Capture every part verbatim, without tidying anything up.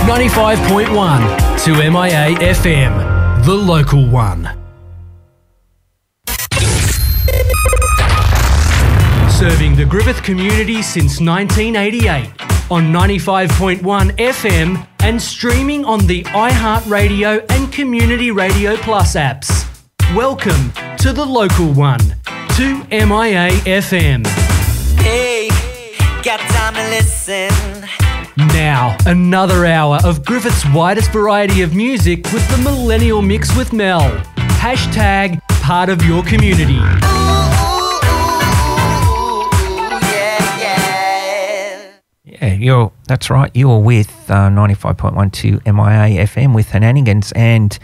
ninety-five point one to M I A F M, the local one. Serving the Griffith community since nineteen eighty-eight on ninety-five point one F M and streaming on the iHeartRadio and Community Radio Plus apps. Welcome to the local one, to M I A F M. Hey, got time to listen. Now, another hour of Griffith's widest variety of music with the Millennial Mix with Mel. Hashtag part of your community. Yeah, you're, that's right. You're with uh, ninety-five point one to M I A F M with Henanigans, and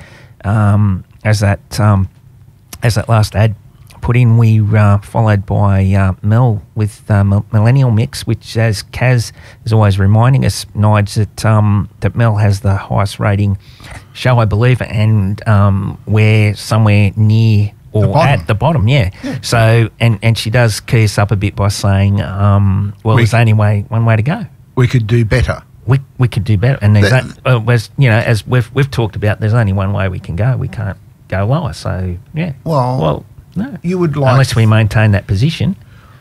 um, as that um, as that last ad put in, we uh, followed by uh, Mel with uh, Millennial Mix, which, as Kaz is always reminding us, Nige, that um, that Mel has the highest rating show, I believe, and um, we're somewhere near or the at the bottom, yeah. yeah. So, and, and she does key us up a bit by saying, um, well, we, there's only way one way to go. We could do better. We we could do better, and there's that, that, uh, as you know, as we've we've talked about, there's only one way we can go. We can't go lower. So yeah. Well, well, no. You would like unless we maintain that position.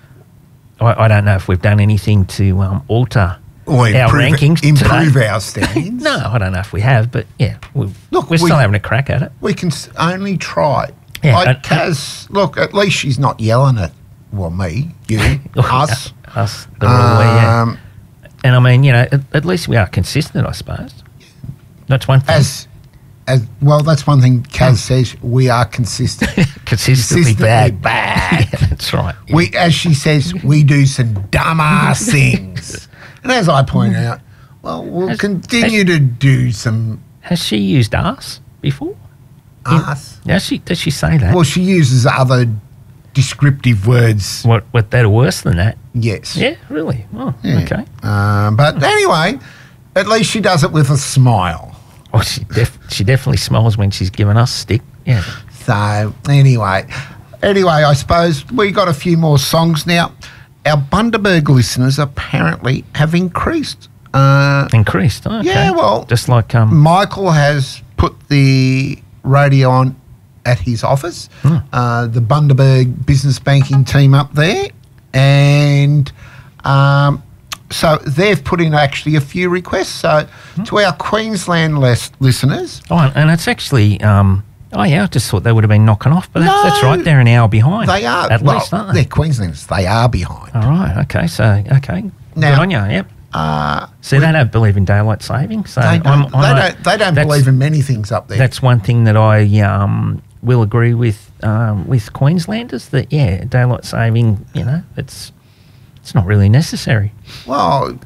I, I don't know if we've done anything to um, alter or our improve, rankings, improve today. our standings. No, I don't know if we have, but yeah, we've, look, we're we, still having a crack at it. We can only try. Yeah, like uh, Kaz, look, at least she's not yelling at, well, me, you, us. us, the um, rule, yeah. And I mean, you know, at, at least we are consistent, I suppose. That's one thing. As, as well, that's one thing Kaz says, we are consistent. Consistently, Consistently bad. bad. Yeah, that's right. Yeah. We, as she says, we do some dumbass things. And as I point out, well, we'll has, continue has, to do some... Has she used arse before? Arse? Does she, does she say that? Well, she uses other descriptive words. What, what that are worse than that? Yes. Yeah, really? Oh, yeah. Okay. Um, but anyway, at least she does it with a smile. Oh, she, def- she definitely smiles when she's giving us stick. Yeah. So, anyway, anyway, I suppose we got a few more songs now. Our Bundaberg listeners apparently have increased. Uh, increased? Oh, okay. Yeah, well, just like um, Michael has put the radio on at his office, hmm. uh, the Bundaberg business banking team up there, and um, so they've put in actually a few requests. So hmm. to our Queensland les- listeners. Oh, and it's actually, um, oh yeah, I just thought they would have been knocking off, but that's, no, that's right, they're an hour behind. They are. At well, least, aren't they? They're Queenslanders. They are behind. All right, okay, so, okay. Now, good on you, yep. Uh, See, they don't believe in daylight saving. So they don't, I'm, I'm they a, don't, they don't believe in many things up there. That's one thing that I um, will agree with um, with Queenslanders, that, yeah, daylight saving, you know, it's it's not really necessary. Well,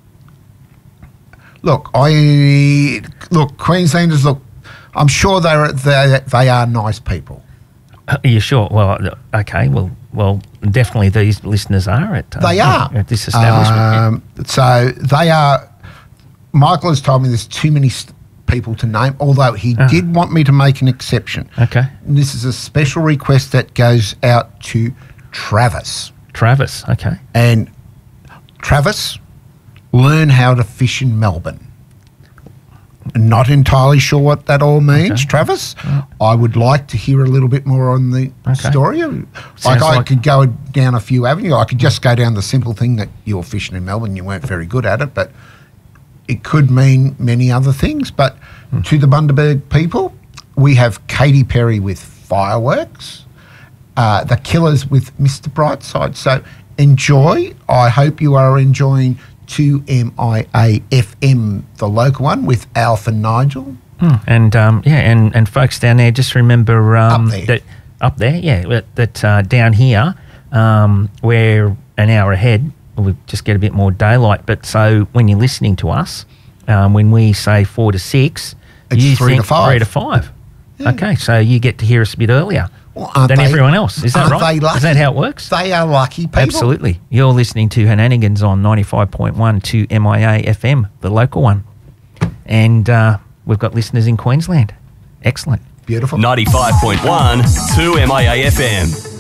look, I look Queenslanders. Look, I'm sure they're they they are nice people. Are you sure? Well, okay. Well, well, definitely these listeners are at. They uh, are at this establishment. Um, yeah. So they are. Michael has told me there's too many st- people to name, although he uh-huh. did want me to make an exception. Okay. And this is a special request that goes out to Travis. Travis. Okay. And Travis, learn how to fish in Melbourne. Not entirely sure what that all means, okay. Travis. Oh. I would like to hear a little bit more on the okay. story. Like I like could go down a few avenues. I could just go down the simple thing that you were fishing in Melbourne, you weren't very good at it, but it could mean many other things. But hmm. to the Bundaberg people, we have Katy Perry with Fireworks, uh, The Killers with Mister Brightside. So enjoy. I hope you are enjoying two M I A F M, the local one, with Alf and Nigel. Mm. And, um, yeah, and, and folks down there, just remember um, up there. that up there, yeah, that uh, down here, um, we're an hour ahead. We just get a bit more daylight. But so when you're listening to us, um, when we say four to six, it's you three think to five. Three to five. Yeah. Okay, so you get to hear us a bit earlier. Well, than they, everyone else. Is that right? They lucky? Is that how it works? They are lucky people. Absolutely. You're listening to Henanigans on ninety-five point one to M I A F M, the local one. And uh, we've got listeners in Queensland. Excellent. Beautiful. ninety-five point one to M I A F M.